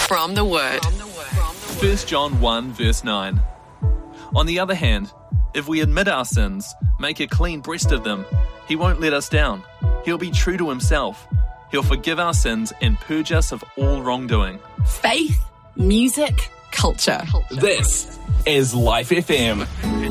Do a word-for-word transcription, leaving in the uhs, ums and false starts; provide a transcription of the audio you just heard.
from the Word. First John one verse nine. On the other hand, if we admit our sins, make a clean breast of them, he won't let us down. He'll be true to himself. He'll forgive our sins and purge us of all wrongdoing. Faith, music, culture. This is Life F M.